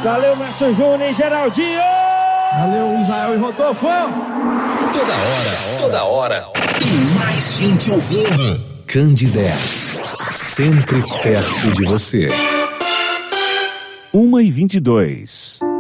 Valeu, Márcio Júnior e Geraldinho! Valeu, Israel e Rodolfo! Toda hora. Tem mais gente ouvindo. Candidez, sempre perto de você. 1h22.